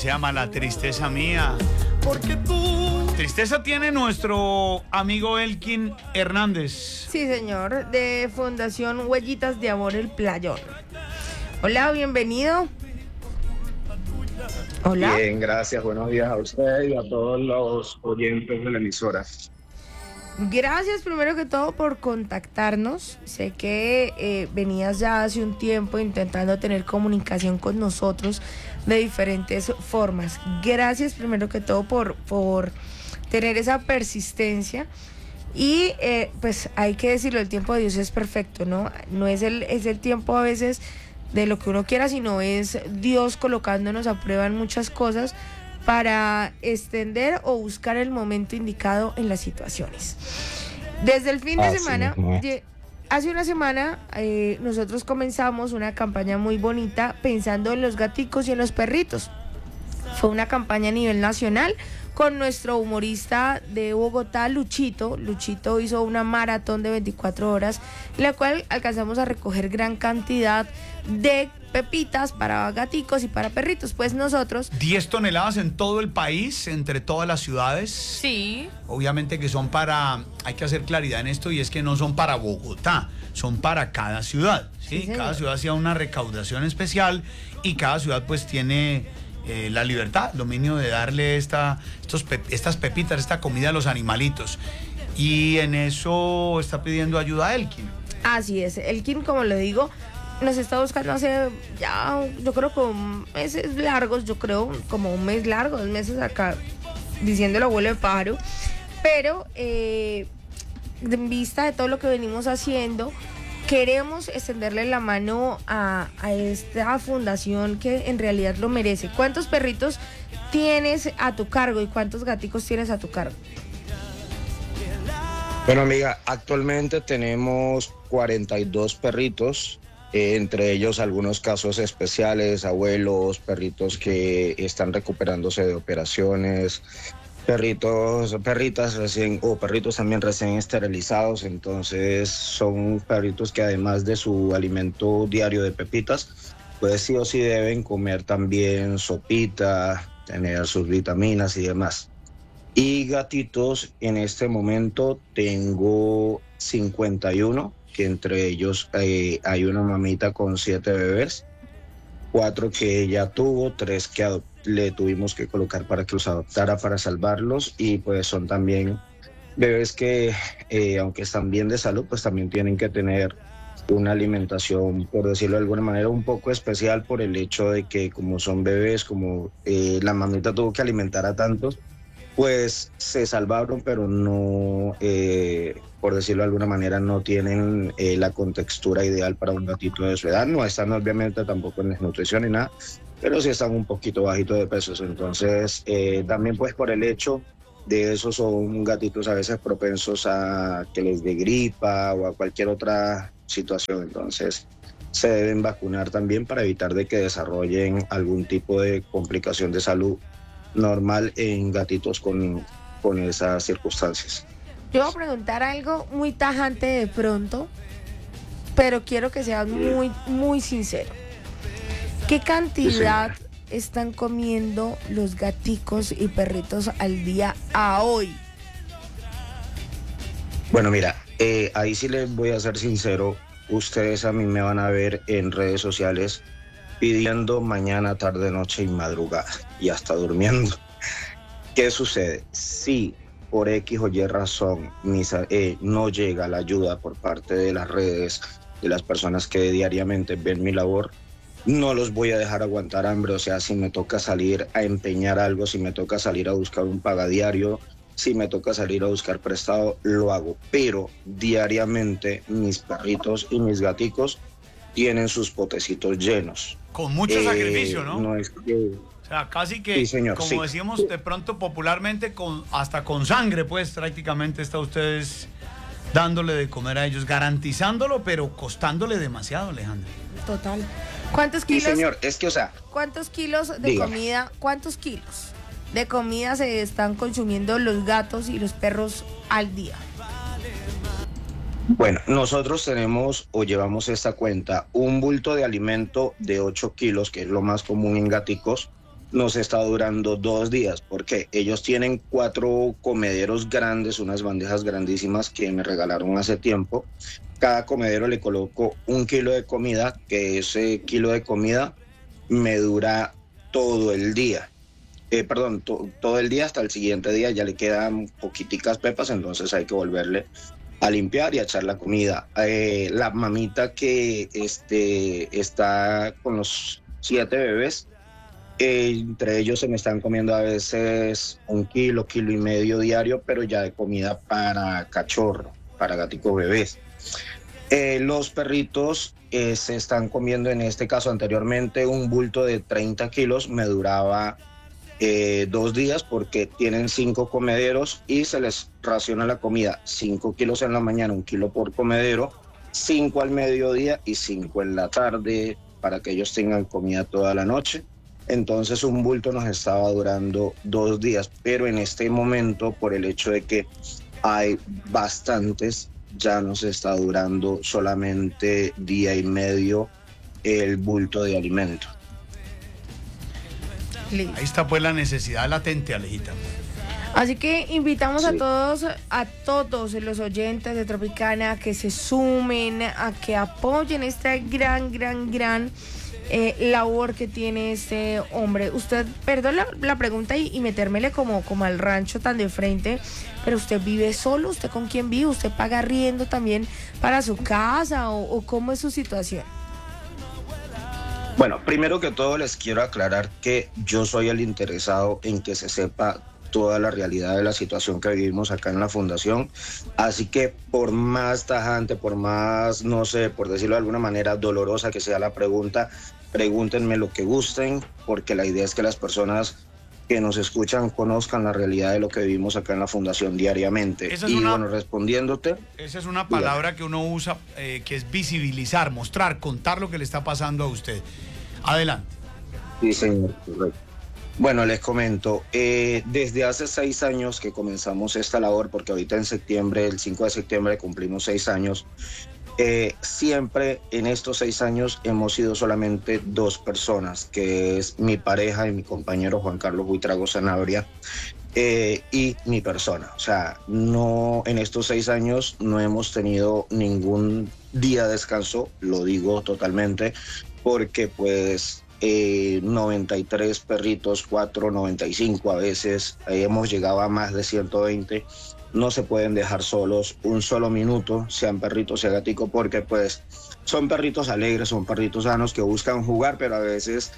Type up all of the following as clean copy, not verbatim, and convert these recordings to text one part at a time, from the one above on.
se llama La Tristeza Mía. Porque tú... Tristeza tiene nuestro amigo Elkin Hernández. Sí, señor, de Fundación Huellitas de Amor El Playón. Hola, bienvenido. Hola. Bien, gracias. Buenos días a usted y a todos los oyentes de la emisora. Gracias primero que todo por contactarnos. Sé que venías ya hace un tiempo intentando tener comunicación con nosotros de diferentes formas. Gracias primero que todo por tener esa persistencia. Y pues hay que decirlo, el tiempo de Dios es perfecto, ¿no? No es el tiempo a veces de lo que uno quiera, sino es Dios colocándonos a prueba en muchas cosas para extender o buscar el momento indicado en las situaciones. Desde el fin de semana, hace una semana, nosotros comenzamos una campaña muy bonita pensando en los gaticos y en los perritos. Fue una campaña a nivel nacional con nuestro humorista de Bogotá, Luchito. Luchito hizo una maratón de 24 horas, en la cual alcanzamos a recoger gran cantidad de pepitas para gaticos y para perritos. Pues nosotros... 10 toneladas en todo el país, entre todas las ciudades. Sí. Obviamente que son para... Hay que hacer claridad en esto, y es que no son para Bogotá, son para cada ciudad, ¿sí? Sí, cada ciudad hacía una recaudación especial y cada ciudad pues tiene... la libertad, dominio de darle estas pepitas, esta comida a los animalitos. Y en eso está pidiendo ayuda a Elkin. Así es, Elkin, como lo digo, nos está buscando hace ya, yo creo, como meses largos, como un mes largo, 2 meses acá, diciéndolo abuelo de pájaro. Pero en vista de todo lo que venimos haciendo, queremos extenderle la mano a esta fundación que en realidad lo merece. ¿Cuántos perritos tienes a tu cargo y cuántos gaticos tienes a tu cargo? Bueno, amiga, actualmente tenemos 42 perritos, entre ellos algunos casos especiales, abuelos, perritos que están recuperándose de operaciones, perritos también recién esterilizados. Entonces son perritos que además de su alimento diario de pepitas, pues sí o sí deben comer también sopita, tener sus vitaminas y demás. Y gatitos, en este momento tengo 51, que entre ellos hay una mamita con 7 bebés, 4 que ella tuvo, 3 que le tuvimos que colocar para que los adoptara para salvarlos, y pues son también bebés que aunque están bien de salud, pues también tienen que tener una alimentación, por decirlo de alguna manera, un poco especial, por el hecho de que como son bebés, como la mamita tuvo que alimentar a tantos, pues se salvaron, pero no, por decirlo de alguna manera, no tienen la contextura ideal para un gatito de su edad. No están obviamente tampoco en desnutrición ni nada, pero sí están un poquito bajitos de pesos. Entonces también pues por el hecho de eso son gatitos a veces propensos a que les dé gripa o a cualquier otra situación. Entonces se deben vacunar también para evitar de que desarrollen algún tipo de complicación de salud normal en gatitos con esas circunstancias. Yo voy a preguntar algo muy tajante de pronto, pero quiero que seas muy, muy sincero. ¿Qué cantidad están comiendo los gaticos y perritos al día a hoy? Bueno, mira, ahí sí les voy a ser sincero. Ustedes a mí me van a ver en redes sociales pidiendo mañana, tarde, noche y madrugada, y hasta durmiendo. ¿Qué sucede? Si por X o Y razón no llega la ayuda por parte de las redes, de las personas que diariamente ven mi labor, no los voy a dejar aguantar hambre. O sea, si me toca salir a empeñar algo, si me toca salir a buscar un pagadiario, si me toca salir a buscar prestado, lo hago. Pero diariamente mis perritos y mis gaticos tienen sus potecitos llenos. Con mucho sacrificio, ¿no? No es que... O sea, casi que, sí, señor, como sí. decimos de pronto popularmente, hasta con sangre, pues prácticamente está ustedes dándole de comer a ellos, garantizándolo, pero costándole demasiado, Alejandro. Total. ¿Cuántos kilos? Sí, señor, es que, o sea... ¿Cuántos kilos de comida, cuántos kilos de comida se están consumiendo los gatos y los perros al día? Bueno, nosotros tenemos o llevamos esta cuenta, un bulto de alimento de 8 kilos, que es lo más común en gaticos, nos está durando 2 días, porque ellos tienen 4 comederos grandes, unas bandejas grandísimas que me regalaron hace tiempo. Cada comedero le coloco 1 kilo de comida, que ese kilo de comida me dura todo el día. Todo el día hasta el siguiente día ya le quedan poquiticas pepas, entonces hay que volverle a limpiar y a echar la comida. La mamita que está con los 7 bebés, entre ellos se me están comiendo a veces 1 kilo, 1,5 kilos diario, pero ya de comida para cachorro, para gaticos bebés. Los perritos se están comiendo, en este caso anteriormente, un bulto de 30 kilos, me duraba 2 días porque tienen 5 comederos y se les raciona la comida 5 kilos en la mañana, 1 kilo por comedero, 5 al mediodía y 5 en la tarde para que ellos tengan comida toda la noche. Entonces un bulto nos estaba durando 2 días, pero en este momento, por el hecho de que hay bastantes, ya nos está durando solamente 1,5 días el bulto de alimento. Ahí está pues la necesidad latente, Alejita. Así que invitamos a todos los oyentes de Tropicana a que se sumen, a que apoyen esta gran labor que tiene este hombre. Usted, perdón la pregunta y metérmele como al rancho tan de frente, pero ¿usted vive solo? ¿Usted con quién vive? ¿Usted paga arriendo también para su casa o cómo es su situación? Bueno, primero que todo les quiero aclarar que yo soy el interesado en que se sepa toda la realidad de la situación que vivimos acá en la fundación, así que por más tajante, por más, no sé, por decirlo de alguna manera, dolorosa que sea la pregunta, pregúntenme lo que gusten, porque la idea es que las personas que nos escuchan conozcan la realidad de lo que vivimos acá en la fundación diariamente. Bueno, respondiéndote... Esa es una palabra que uno usa, que es visibilizar, mostrar, contar lo que le está pasando a usted. Adelante. Sí, señor, correcto. Bueno, les comento, desde hace 6 años que comenzamos esta labor, porque ahorita en septiembre, el 5 de septiembre cumplimos 6 años, siempre en estos 6 años hemos sido solamente 2 personas, que es mi pareja y mi compañero Juan Carlos Buitrago Sanabria, y mi persona. O sea, no, en estos 6 años no hemos tenido ningún día de descanso, lo digo totalmente, porque pues 93 perritos, 95 a veces, hemos llegado a más de 120, no se pueden dejar solos un solo minuto, sean perritos, sea gatico, porque pues son perritos alegres, son perritos sanos que buscan jugar, pero a veces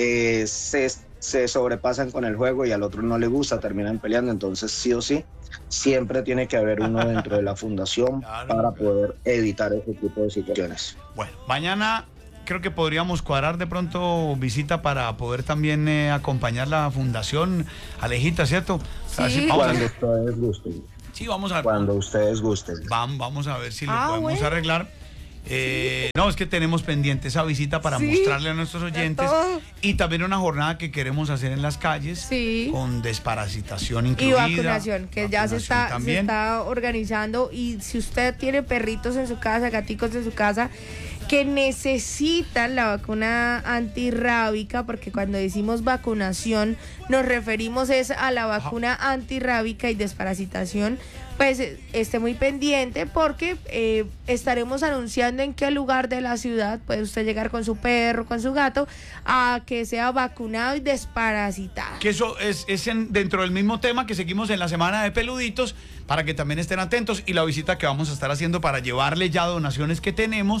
se sobrepasan con el juego y al otro no le gusta, terminan peleando. Entonces sí o sí, siempre tiene que haber uno dentro de la fundación para poder evitar ese tipo de situaciones. Bueno, mañana creo que podríamos cuadrar de pronto visita para poder también acompañar la fundación, Alejita, ¿cierto? Sí. Cuando ustedes gusten. Sí, vamos a ver. Cuando ustedes gusten. Vamos a ver si lo podemos arreglar. No, es que tenemos pendiente esa visita para mostrarle a nuestros oyentes y también una jornada que queremos hacer en las calles con desparasitación incluida. Y vacunación, que ya se está organizando. Y si usted tiene perritos en su casa, gaticos en su casa, que necesitan la vacuna antirrábica, porque cuando decimos vacunación nos referimos a la vacuna antirrábica y desparasitación, pues esté muy pendiente porque estaremos anunciando en qué lugar de la ciudad puede usted llegar con su perro, con su gato, a que sea vacunado y desparasitado. Que eso es dentro del mismo tema que seguimos en la semana de peluditos, para que también estén atentos, y la visita que vamos a estar haciendo para llevarle ya donaciones que tenemos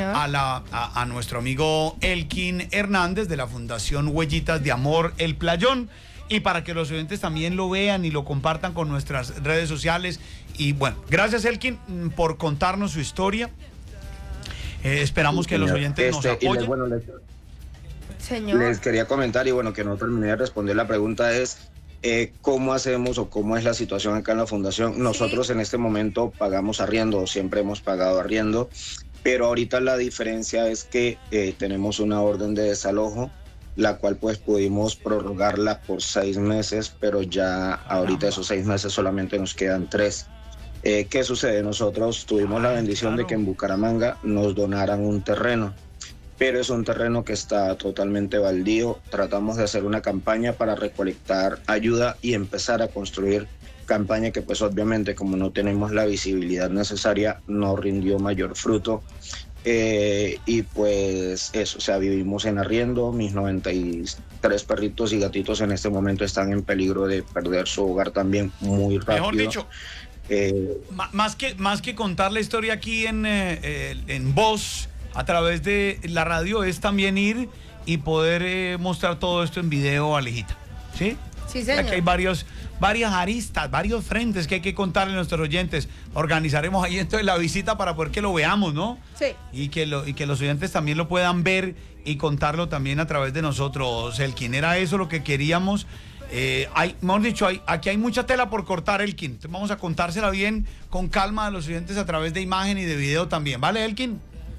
a nuestro amigo Elkin Hernández de la Fundación Huellitas de Amor El Playón, y para que los oyentes también lo vean y lo compartan con nuestras redes sociales. Y bueno, gracias Elkin por contarnos su historia. Esperamos que los oyentes nos apoyen. Les quería comentar, y bueno, que no terminé de responder la pregunta, es cómo hacemos o cómo es la situación acá en la fundación. Nosotros en este momento pagamos arriendo, siempre hemos pagado arriendo, pero ahorita la diferencia es que tenemos una orden de desalojo, la cual pues pudimos prorrogarla por 6 meses, pero ya ahorita esos 6 meses solamente nos quedan 3. ¿Qué sucede? Nosotros tuvimos la bendición de que en Bucaramanga nos donaran un terreno. pero es un terreno que está totalmente baldío. Tratamos de hacer una campaña para recolectar ayuda y empezar a construir campaña que pues obviamente como no tenemos la visibilidad necesaria no rindió mayor fruto. Y pues eso, o sea, vivimos en arriendo. Mis 93 perritos y gatitos en este momento están en peligro de perder su hogar también muy rápido. Mejor dicho, más que contar la historia aquí en voz a través de la radio, es también ir y poder mostrar todo esto en video, Alejita. ¿Sí? Sí, señor. Aquí hay varias aristas, varios frentes que hay que contarle a nuestros oyentes. Organizaremos ahí entonces la visita para poder que lo veamos, ¿no? Sí. Y que los oyentes también lo puedan ver y contarlo también a través de nosotros. Elkin, era eso lo que queríamos. Hemos dicho, aquí hay mucha tela por cortar, Elkin. Entonces vamos a contársela bien, con calma a los oyentes a través de imagen y de video también. ¿Vale, Elkin?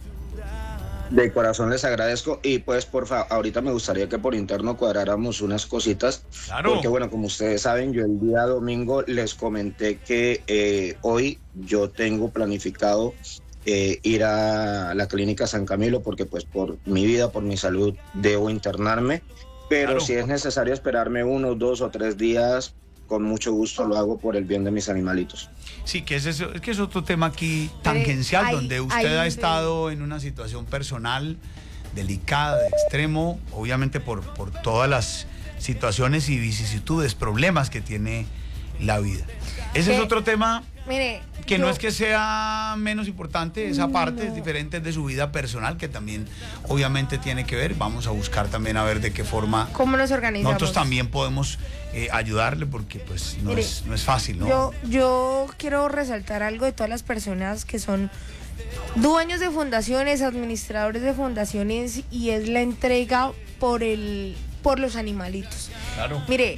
De corazón les agradezco y pues por favor, ahorita me gustaría que por interno cuadráramos unas cositas. Claro. Porque bueno, como ustedes saben, yo el día domingo les comenté que hoy yo tengo planificado ir a la clínica San Camilo porque pues por mi vida, por mi salud debo internarme, pero Claro. si es necesario esperarme 1, 2 o 3 días, con mucho gusto lo hago por el bien de mis animalitos. Sí, que es otro tema aquí tangencial, donde usted ha estado en una situación personal delicada, de extremo, obviamente por todas las situaciones y vicisitudes, problemas que tiene la vida. Ese es otro tema. Mire, que no es que sea menos importante, esa parte es diferente de su vida personal, que también obviamente tiene que ver. Vamos a buscar también a ver de qué forma ¿cómo nos organizamos? nosotros también podemos ayudarle, porque pues no es fácil, ¿no? Yo quiero resaltar algo de todas las personas que son dueños de fundaciones, administradores de fundaciones, y es la entrega por los animalitos. Claro. Mire,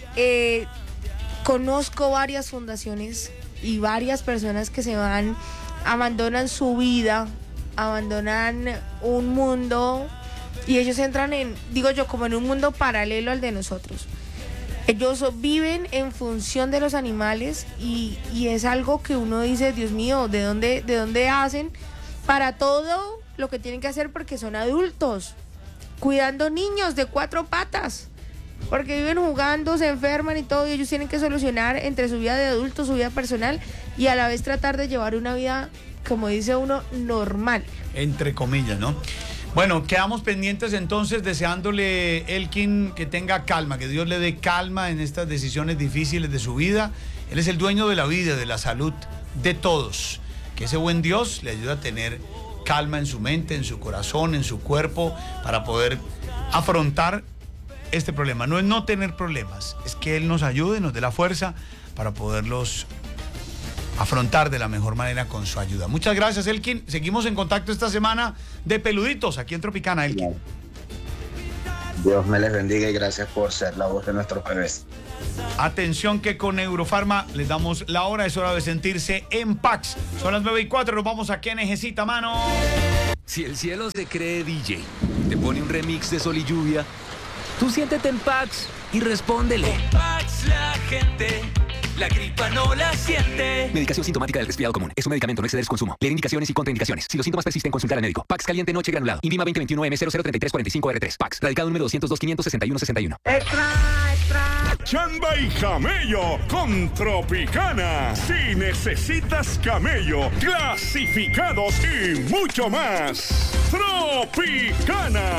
conozco varias fundaciones y varias personas que se van, abandonan su vida, abandonan un mundo y ellos entran como en un mundo paralelo al de nosotros. Ellos viven en función de los animales y es algo que uno dice, Dios mío, ¿de dónde hacen para todo lo que tienen que hacer? Porque son adultos, cuidando niños de 4 patas. Porque viven jugando, se enferman y todo, y ellos tienen que solucionar entre su vida de adulto, su vida personal, y a la vez tratar de llevar una vida, como dice uno, normal. Entre comillas, ¿no? Bueno, quedamos pendientes entonces, deseándole, Elkin, que tenga calma, que Dios le dé calma en estas decisiones difíciles de su vida. Él es el dueño de la vida, de la salud de todos. Que ese buen Dios le ayude a tener calma en su mente, en su corazón, en su cuerpo, para poder afrontar este problema. No es no tener problemas, es que Él nos ayude, nos dé la fuerza para poderlos afrontar de la mejor manera con su ayuda. Muchas gracias, Elkin. Seguimos en contacto esta semana de Peluditos aquí en Tropicana, Elkin. Dios me les bendiga y gracias por ser la voz de nuestros bebés. Atención que con Eurofarma les damos la hora, es hora de sentirse en Pax. Son las 9:04, nos vamos a ¿Qué necesita, mano? Si el cielo se cree DJ, te pone un remix de Sol y Lluvia, tú siéntete en Pax y respóndele. Con Pax la gente, la gripa no la siente. Medicación sintomática del resfriado común. Es un medicamento, no exceder su consumo. Leer indicaciones y contraindicaciones. Si los síntomas persisten, consultar al médico. Pax caliente noche granulado. INVIMA 2021-M003345R3. Pax. Radicado número 202-561-61. Chamba y camello con Tropicana. Si necesitas camello, clasificados y mucho más. Tropicana.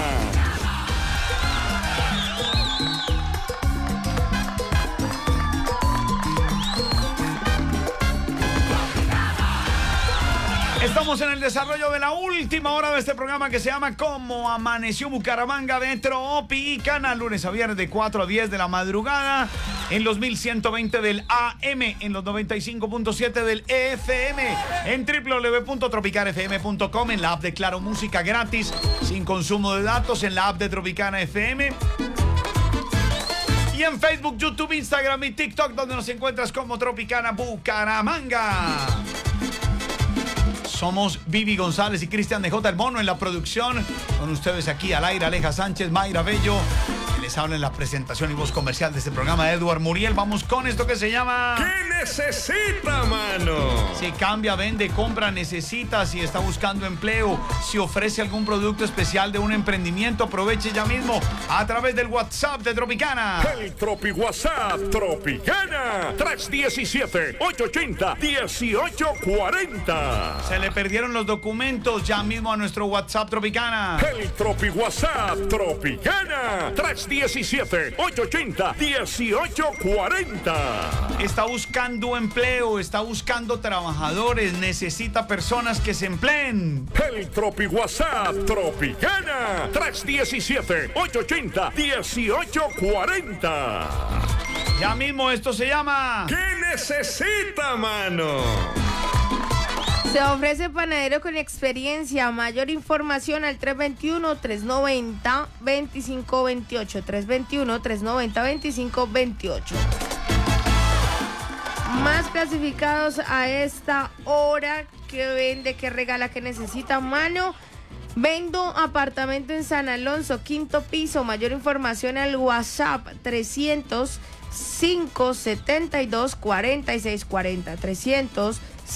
Estamos en el desarrollo de la última hora de este programa que se llama ¿Cómo amaneció Bucaramanga de Tropicana? Lunes a viernes de 4 a 10 de la madrugada en los 1120 del AM, en los 95.7 del FM, en www.tropicanafm.com, en la app de Claro Música gratis, sin consumo de datos, en la app de Tropicana FM. Y en Facebook, YouTube, Instagram y TikTok, donde nos encuentras como Tropicana Bucaramanga. Somos Vivi González y Cristian DJ El Mono en la producción. Con ustedes aquí al aire, Aleja Sánchez, Mayra Bello, el les habla en la presentación y voz comercial de este programa, Edward Muriel. Vamos con esto que se llama... ¿Qué necesita, mano? Si cambia, vende, compra, necesita, si está buscando empleo, si ofrece algún producto especial de un emprendimiento, aproveche ya mismo a través del WhatsApp de Tropicana. El Tropi WhatsApp Tropicana 317-880-1840. Se le perdieron los documentos, ya mismo a nuestro WhatsApp Tropicana. El Tropi WhatsApp Tropicana 317-880-1840. Está buscando empleo, está buscando trabajadores, necesita personas que se empleen. El Tropi WhatsApp Tropicana 317-880-1840. Ya mismo esto se llama... ¿Qué necesita, mano? Se ofrece panadero con experiencia. Mayor información al 321-390-2528. 321-390-2528. Más clasificados a esta hora. Que vende, que regala, que necesita, mano. Vendo apartamento en San Alonso, 5º piso. Mayor información al WhatsApp 300-572-4640.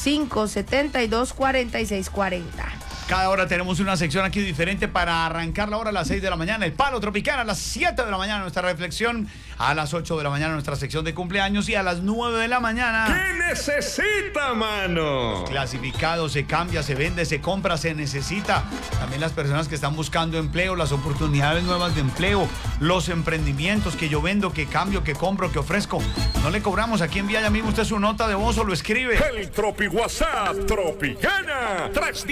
300-572-4640. Cada hora tenemos una sección aquí diferente para arrancar la hora a las 6 de la mañana. El Palo Tropicana a las 7 de la mañana nuestra reflexión. A las 8 de la mañana nuestra sección de cumpleaños. Y a las 9 de la mañana... ¿Qué necesita, mano? Clasificado, se cambia, se vende, se compra, se necesita. También las personas que están buscando empleo, las oportunidades nuevas de empleo, los emprendimientos que yo vendo, que cambio, que compro, que ofrezco. No le cobramos. Aquí envía ya mismo usted su nota de voz o lo escribe. El Tropi WhatsApp Tropicana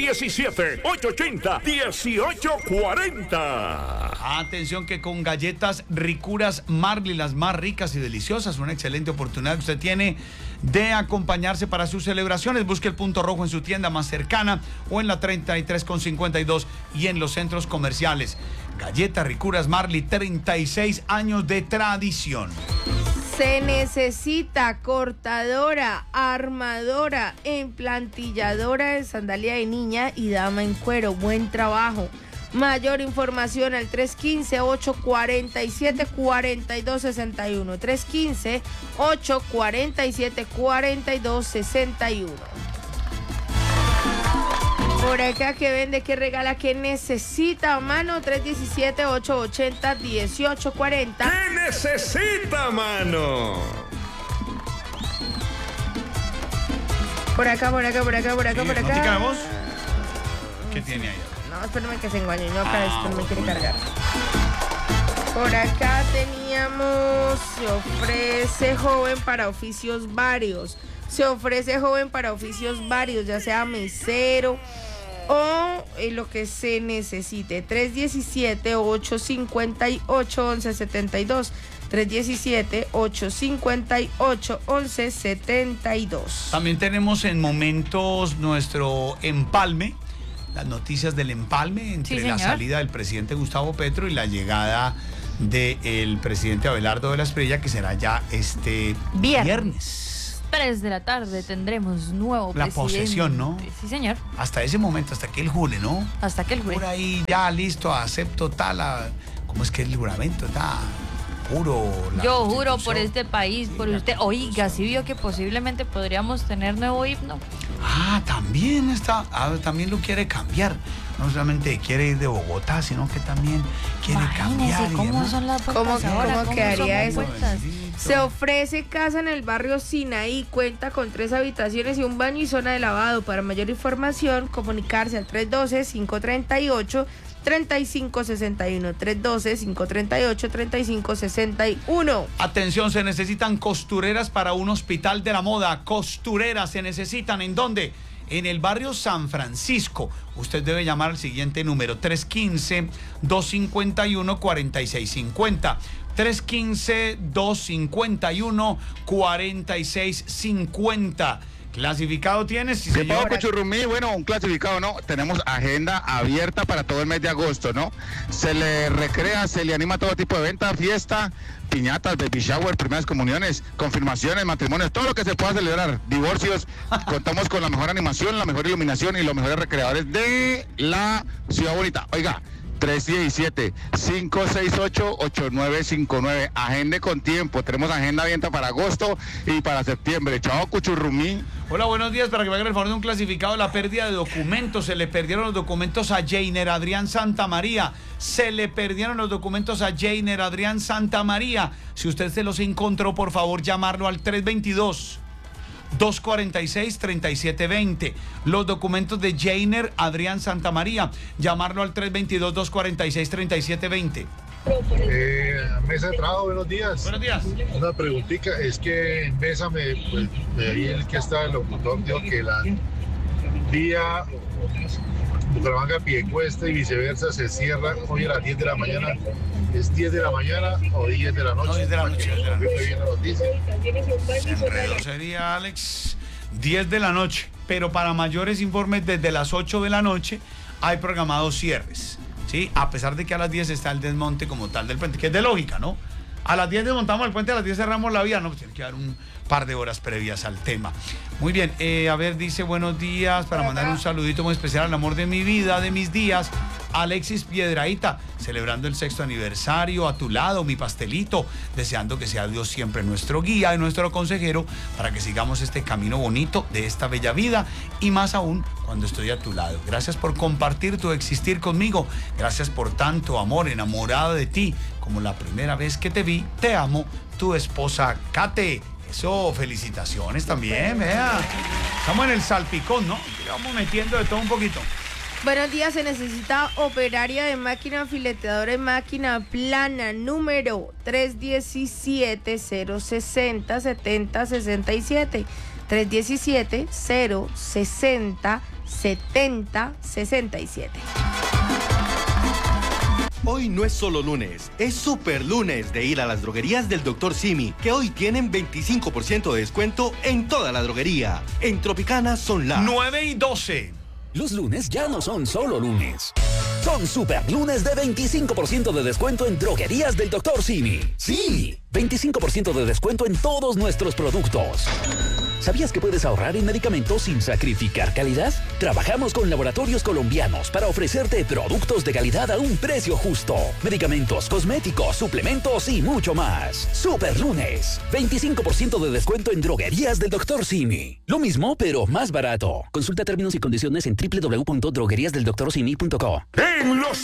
317-880-1840. Atención que con galletas Ricuras Marley, las más ricas y deliciosas, una excelente oportunidad que usted tiene de acompañarse para sus celebraciones. Busque el punto rojo en su tienda más cercana o en la 33 con 52 y en los centros comerciales. Galletas Ricuras Marley, 36 años de tradición. Se necesita cortadora, armadora, emplantilladora de sandalia de niña y dama en cuero. Buen trabajo. Mayor información al 315-847-4261. 315-847-4261. Por acá que vende, que regala, que necesita, mano. 317-880-1840. ¿Qué necesita, mano? Por acá. ¿Notica de voz? ¿Qué tiene ahí? No, espérame que se engañó. No, acá esto no me quiere cargar. Por acá teníamos, se ofrece joven para oficios varios. Se ofrece joven para oficios varios, ya sea mesero o lo que se necesite. 317-858-1172. 317-858-1172. También tenemos en momentos nuestro empalme, las noticias del empalme entre la salida del presidente Gustavo Petro y la llegada del presidente Abelardo de la Espriella, que será ya este viernes. 3 de la tarde tendremos nuevo la presidente. Posesión, ¿no? Sí, señor. Hasta ese momento, hasta que él jure, ¿no? Hasta que él jure. Por ahí ya listo, acepto tal. ¿Cómo es que el juramento está? Juro. Yo juro por este país, por usted. Oiga, ¿sí vio que posiblemente podríamos tener nuevo himno? También está. También lo quiere cambiar. No solamente quiere ir de Bogotá, sino que también quiere cambiar. ¿Cómo son las vueltas ahora? ¿Cómo quedaría eso? Vueltas? Se ofrece casa en el barrio Sinaí, cuenta con 3 habitaciones y un baño y zona de lavado. Para mayor información, comunicarse al 312-538-3561. 312-538-3561. Atención, se necesitan costureras para un hospital de la moda. Costureras se necesitan, ¿en dónde? En el barrio San Francisco. Usted debe llamar al siguiente número: 315-251-4650. 315-251-4650. ¿Clasificado tienes? Sí, señor. Cuchurrumí, bueno, un clasificado, ¿no? Tenemos agenda abierta para todo el mes de agosto, ¿no? Se le recrea, se le anima todo tipo de venta, fiesta, piñatas, baby shower, primeras comuniones, confirmaciones, matrimonios, todo lo que se pueda celebrar, divorcios. Contamos con la mejor animación, la mejor iluminación y los mejores recreadores de la Ciudad Bonita. Oiga, 317-568-8959. Agende con tiempo. Tenemos agenda abierta para agosto y para septiembre. Chao, cuchurrumí. Hola, buenos días. Para que me hagan el favor de un clasificado, la pérdida de documentos. Se le perdieron los documentos a Jainer Adrián Santamaría. Se le perdieron los documentos a Jainer Adrián Santamaría. Si usted se los encontró, por favor, llamarlo al 322-246-3720. Los documentos de Jainer Adrián Santamaría. Llamarlo al 322-246-3720. Mesa de trabajo, buenos días. Buenos días. Una preguntita, es que en Mesa ahí el que está el locutor dijo que la vía Bucaramanga Piedecuesta y viceversa se cierra hoy a las 10 de la mañana. ¿Es 10 de la mañana o 10 de la noche? No, 10 de la noche. Enredo Sería, Alex, 10 de la noche. Pero para mayores informes, desde las 8 de la noche hay programados cierres. ¿Sí? A pesar de que a las 10 está el desmonte como tal del puente, que es de lógica, ¿no? A las 10 desmontamos el puente, a las 10 cerramos la vía, no, pues tiene que dar un par de horas previas al tema. Muy bien, a ver, dice buenos días, para mandar un saludito muy especial al amor de mi vida, de mis días, Alexis Piedrahíta, celebrando el 6º aniversario, a tu lado, mi pastelito, deseando que sea Dios siempre nuestro guía y nuestro consejero para que sigamos este camino bonito de esta bella vida y más aún cuando estoy a tu lado. Gracias por compartir tu existir conmigo, gracias por tanto amor, enamorada de ti, como la primera vez que te vi, te amo, tu esposa Kate. Eso, felicitaciones también, vea. Estamos en el salpicón, ¿no? Le vamos metiendo de todo un poquito. Buenos días, se necesita operaria de máquina fileteadora y máquina plana, número 317-060-7067. 317-060-7067. Hoy no es solo lunes, es super lunes de ir a las droguerías del Dr. Simi, que hoy tienen 25% de descuento en toda la droguería. En Tropicana son las 9:12. Los lunes ya no son solo lunes. Son super lunes de 25% de descuento en droguerías del Dr. Simi. Sí, 25% de descuento en todos nuestros productos. ¿Sabías que puedes ahorrar en medicamentos sin sacrificar calidad? Trabajamos con laboratorios colombianos para ofrecerte productos de calidad a un precio justo. Medicamentos, cosméticos, suplementos y mucho más. Super lunes. 25% de descuento en droguerías del Dr. Simi. Lo mismo, pero más barato. Consulta términos y condiciones en www.drogueriasdeldoctorsimi.co. En los